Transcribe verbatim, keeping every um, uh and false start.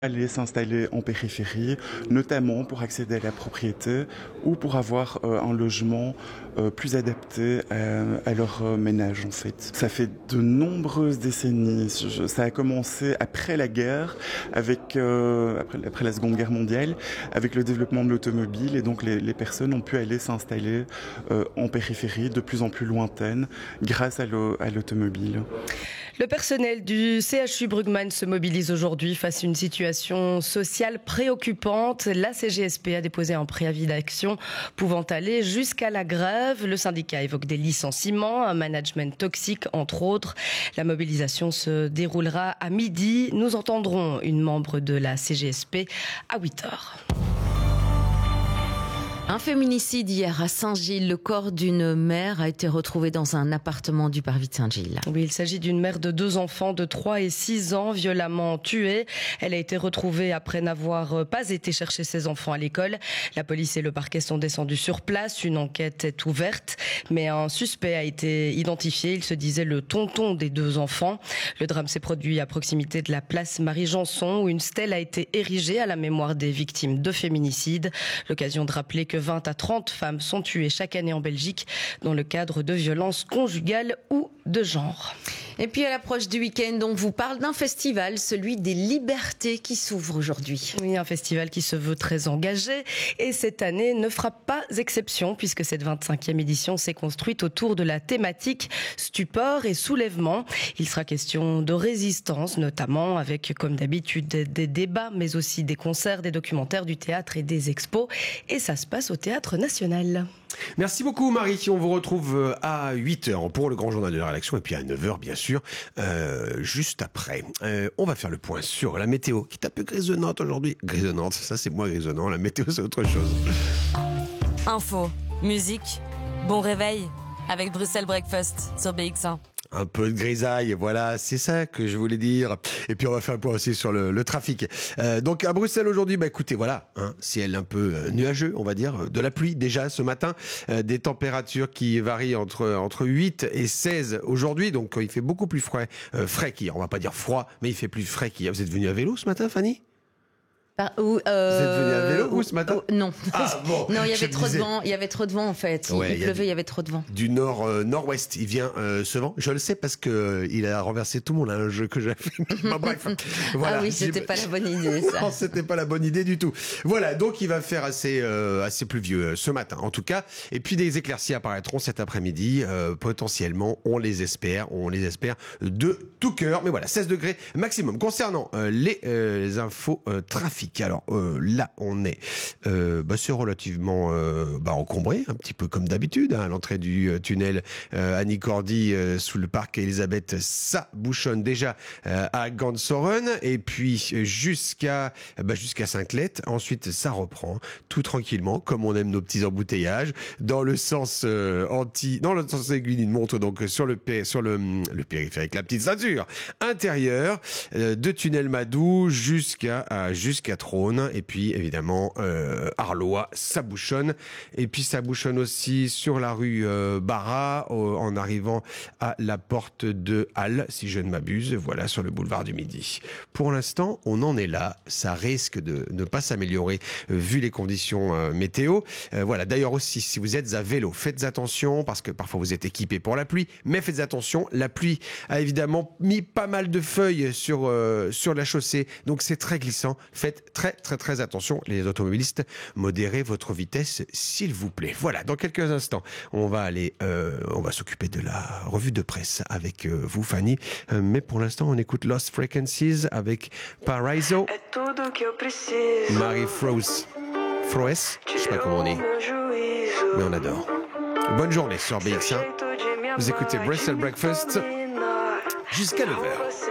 aller s'installer en périphérie, notamment pour accéder à la propriété ou pour avoir euh, un logement euh, plus adapté à, à leur euh, ménage en fait. Ça fait de nombreuses décennies. Je, ça a commencé après la guerre, avec euh, après, après la Seconde Guerre mondiale, avec le développement de l'automobile et donc les, les personnes ont pu aller s'installer euh, en périphérie de plus en plus lointaine grâce à, l'au- à l'automobile. Le personnel du C H U Brugmann se mobilise aujourd'hui face à une situation sociale préoccupante. La C G S P a déposé un préavis d'action pouvant aller jusqu'à la grève. Le syndicat évoque des licenciements, un management toxique entre autres. La mobilisation se déroulera à midi. Nous entendrons une membre de la C G S P à huit heures. Un féminicide hier à Saint-Gilles. Le corps d'une mère a été retrouvé dans un appartement du parvis de Saint-Gilles. Oui, il s'agit d'une mère de deux enfants de trois et six ans violemment tuée. Elle a été retrouvée après n'avoir pas été chercher ses enfants à l'école. La police et le parquet sont descendus sur place. Une enquête est ouverte, mais un suspect a été identifié. Il se disait le tonton des deux enfants. Le drame s'est produit à proximité de la place Marie-Janson où une stèle a été érigée à la mémoire des victimes de féminicide. L'occasion de rappeler que vingt à trente femmes sont tuées chaque année en Belgique dans le cadre de violences conjugales ou de genre. Et puis à l'approche du week-end, on vous parle d'un festival, celui des Libertés qui s'ouvre aujourd'hui. Oui, un festival qui se veut très engagé et cette année ne fera pas exception puisque cette vingt-cinquième édition s'est construite autour de la thématique stupeur et soulèvement. Il sera question de résistance notamment avec comme d'habitude des débats mais aussi des concerts, des documentaires, du théâtre et des expos et ça se passe au Théâtre National. Merci beaucoup Marie, on vous retrouve à huit heures pour le grand journal de la rédaction et puis à neuf heures bien sûr, euh, juste après. Euh, on va faire le point sur la météo qui est un peu grisonnante aujourd'hui. Grisonnante, ça c'est moins grisonnant, la météo c'est autre chose. Info, musique, bon réveil avec Bruxelles Breakfast sur B X un. Un peu de grisaille, voilà, c'est ça que je voulais dire. Et puis on va faire un point aussi sur le, le trafic. Euh, donc à Bruxelles aujourd'hui, bah écoutez, voilà, hein, ciel un peu euh, nuageux, on va dire, de la pluie déjà ce matin, euh, des températures qui varient entre entre huit et seize aujourd'hui, donc euh, il fait beaucoup plus frais, euh, frais qu'hier. On va pas dire froid, mais il fait plus frais qu'hier. Vous êtes venu à vélo ce matin, Fanny ? Par, ou, euh, Vous êtes venu à vélo ou ce matin ? ou, Non. Ah, bon, non, il y je avait me trop disais. de vent. Il y avait trop de vent en fait. Ouais, il il y a pleuvait, du- il y avait trop de vent. Du nord euh, nord-ouest, il vient euh, ce vent. Je le sais parce que euh, il a renversé tout le monde, hein, le jeu que j'ai fait. Bah, bref, voilà. Ah oui, c'était J'ai- pas la bonne idée ça. Non, c'était pas la bonne idée du tout. Voilà, donc il va faire assez euh, assez pluvieux euh, ce matin, en tout cas. Et puis des éclaircies apparaîtront cet après-midi, euh, potentiellement, on les espère, on les espère de tout cœur. Mais voilà, seize degrés maximum. Concernant euh, les, euh, les infos euh, trafic, alors euh, là, on est, euh, bah, c'est relativement euh, bah, encombré, un petit peu comme d'habitude, hein, à l'entrée du euh, tunnel euh, Annie Cordy euh, sous le parc Elisabeth, ça bouchonne déjà euh, à Gansoren et puis euh, jusqu'à bah, jusqu'à Saint-Clette. Ensuite, ça reprend tout tranquillement, comme on aime nos petits embouteillages, dans le sens euh, anti, dans le sens aiguille d'une montre, donc sur le pé- sur le le périphérique, la petite ceinture intérieure euh, de tunnel Madou jusqu'à à- jusqu'à Trône et puis évidemment euh, Arlois, ça bouchonne et puis ça bouchonne aussi sur la rue euh, Barra au- en arrivant à la porte de Halle, si je ne m'abuse, voilà, sur le boulevard du Midi. Pour l'instant, on en est là, ça risque de ne pas s'améliorer euh, vu les conditions euh, météo. Euh, voilà, d'ailleurs aussi, si vous êtes à vélo, faites attention parce que parfois vous êtes équipé pour la pluie, mais faites attention, la pluie a évidemment mis pas mal de feuilles sur euh, sur la chaussée, donc c'est très glissant. Faites très très très attention, les automobilistes, modérez votre vitesse s'il vous plaît. Voilà, dans quelques instants, on va aller, euh, on va s'occuper de la revue de presse avec euh, vous, Fanny. Euh, mais pour l'instant, on écoute Lost Frequencies avec Paraiso, Marie Froes, Froes, je sais pas comment on dit, mais on adore. Bonne journée sur B X un. Vous écoutez Brussels Breakfast jusqu'à neuf heures.